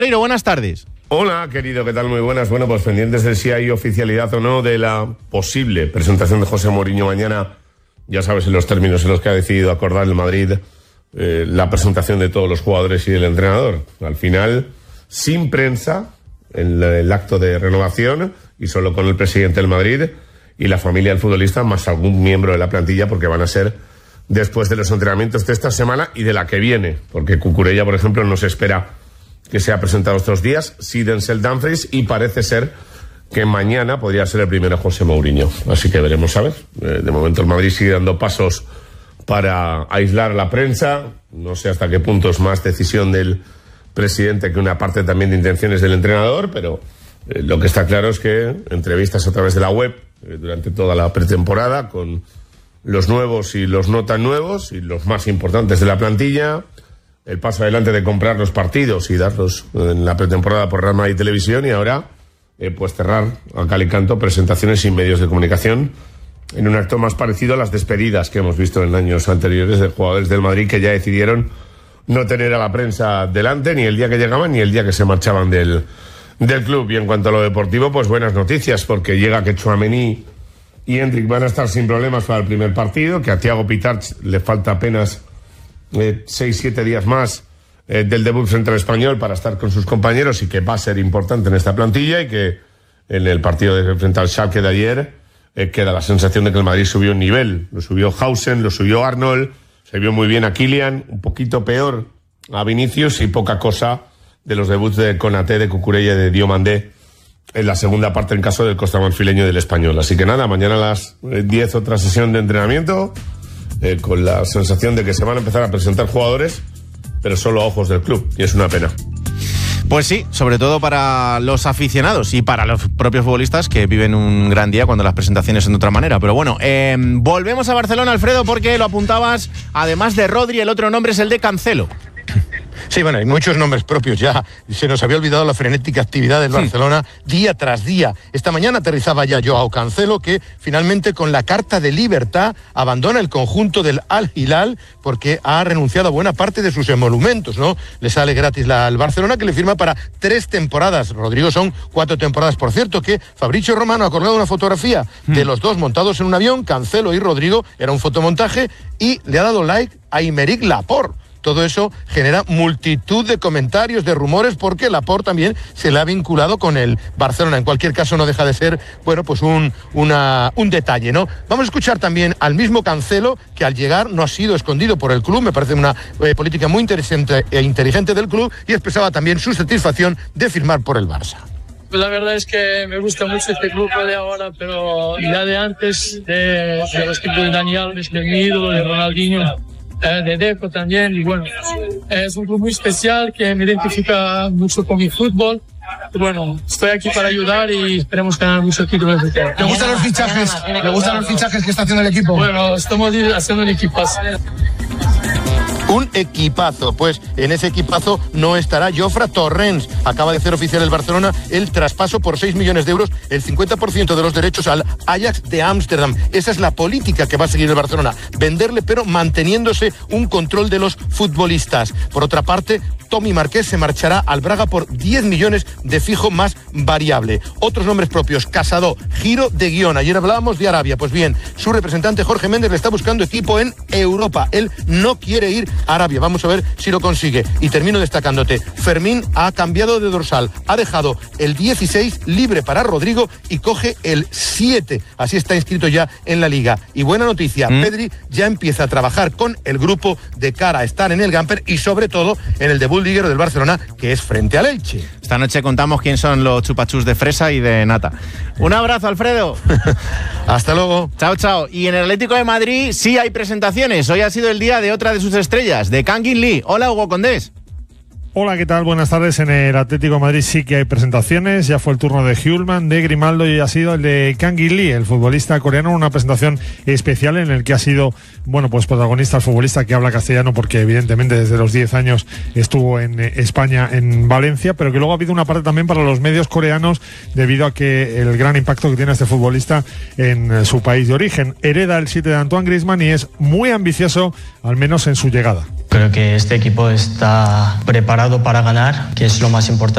Leiro, buenas tardes. Hola, querido, ¿qué tal? Muy buenas. Bueno, pues pendientes de si hay oficialidad o no de la posible presentación de José Mourinho mañana. Ya sabes, en los términos en los que ha decidido acordar el Madrid la presentación de todos los jugadores y del entrenador. Al final, sin prensa, en el acto de renovación y solo con el presidente del Madrid y la familia del futbolista, más algún miembro de la plantilla, porque van a ser después de los entrenamientos de esta semana y de la que viene, porque Cucurella, por ejemplo, no se espera que sea presentado estos días, sí Denzel Dumfries, y parece ser que mañana podría ser el primero José Mourinho. Así que veremos, ¿sabes? De momento el Madrid sigue dando pasos para aislar a la prensa. No sé hasta qué punto es más decisión del presidente que una parte también de intenciones del entrenador, pero lo que está claro es que entrevistas a través de la web durante toda la pretemporada con los nuevos y los no tan nuevos y los más importantes de la plantilla. El paso adelante de comprar los partidos y darlos en la pretemporada por Real Madrid Televisión, y ahora pues cerrar a cal y canto presentaciones y medios de comunicación en un acto más parecido a las despedidas que hemos visto en años anteriores de jugadores del Madrid que ya decidieron no tener a la prensa delante ni el día que llegaban ni el día que se marchaban del club. Y en cuanto a lo deportivo, pues buenas noticias, porque llega que Tchouaméni y Endrick van a estar sin problemas para el primer partido, que a Thiago Pitarch le falta apenas 6-7 días más del debut frente al Español para estar con sus compañeros, y que va a ser importante en esta plantilla, y que en el partido frente al Schalke de ayer queda la sensación de que el Madrid subió un nivel. Lo subió Hausen, lo subió Arnold, se vio muy bien a Kylian, un poquito peor a Vinicius y poca cosa de los debuts de Konaté, de Cucurella y de Diomandé en la segunda parte en caso del costamarfileño y del Español. Así que nada, mañana a las 10 otra sesión de entrenamiento, con la sensación de que se van a empezar a presentar jugadores, pero solo a ojos del club, y es una pena. Pues sí, sobre todo para los aficionados y para los propios futbolistas, que viven un gran día cuando las presentaciones son de otra manera. Pero bueno, volvemos a Barcelona, Alfredo, porque lo apuntabas, además de Rodri, el otro nombre es el de Cancelo. Sí, bueno, hay muchos nombres propios ya. Se nos había olvidado la frenética actividad del Barcelona día tras día. Esta mañana aterrizaba ya Joao Cancelo, que finalmente con la carta de libertad abandona el conjunto del Al Hilal porque ha renunciado a buena parte de sus emolumentos, ¿no? Le sale gratis al Barcelona, que le firma para 3 temporadas. Rodrigo son 4 temporadas. Por cierto, que Fabrizio Romano ha colgado una fotografía de los dos montados en un avión, Cancelo y Rodrigo, era un fotomontaje, y le ha dado like a Aymeric Laporte. Todo eso genera multitud de comentarios, de rumores, porque Laporte también se le ha vinculado con el Barcelona. En cualquier caso, no deja de ser, bueno, pues un detalle, ¿no? Vamos a escuchar también al mismo Cancelo, que al llegar no ha sido escondido por el club. Me parece una política muy interesante e inteligente del club, y expresaba también su satisfacción de firmar por el Barça. Pues la verdad es que me gusta mucho este club de ahora, pero ya de antes, de los tiempos de Dani Alves, de mi ídolo, de Ronaldinho, de Deco también, y bueno, es un club muy especial que me identifica mucho con mi fútbol. Bueno, estoy aquí para ayudar y esperemos ganar muchos títulos. ¿Le gustan los fichajes? ¿Le gustan los fichajes que está haciendo el equipo? Bueno, estamos haciendo un equipazo. Un equipazo, pues en ese equipazo no estará Jofre Torrens. Acaba de hacer oficial el Barcelona el traspaso por 6 millones de euros, el 50% de los derechos al Ajax de Ámsterdam. Esa es la política que va a seguir el Barcelona, venderle pero manteniéndose un control de los futbolistas. Por otra parte, Tommy Marqués se marchará al Braga por 10 millones de fijo más variable. Otros nombres propios: Casado, giro de guión. Ayer hablábamos de Arabia. Pues bien, su representante Jorge Méndez le está buscando equipo en Europa. Él no quiere ir a Arabia. Vamos a ver si lo consigue. Y termino destacándote: Fermín ha cambiado de dorsal. Ha dejado el 16 libre para Rodrigo y coge el 7. Así está inscrito ya en la Liga. Y buena noticia, Pedri ya empieza a trabajar con el grupo de cara a estar en el Gamper y sobre todo en el debut liguero del Barcelona, que es frente al Elche. Esta noche contamos quién son los chupachus de fresa y de nata. Un abrazo, Alfredo. Hasta luego. Chao, chao. Y en el Atlético de Madrid sí hay presentaciones. Hoy ha sido el día de otra de sus estrellas, de Kangin Lee. Hola, Hugo Condés. Hola, ¿qué tal? Buenas tardes. En el Atlético de Madrid sí que hay presentaciones. Ya fue el turno de Hjulman, de Grimaldo, y ha sido el de Kangin Lee, el futbolista coreano, una presentación especial en el que ha sido, bueno, pues protagonista el futbolista que habla castellano, porque evidentemente desde los 10 años estuvo en España, en Valencia, pero que luego ha habido una parte también para los medios coreanos debido a que el gran impacto que tiene este futbolista en su país de origen. Hereda el 7 de Antoine Griezmann y es muy ambicioso, al menos en su llegada. Creo que este equipo está preparado para ganar, que es lo más importante.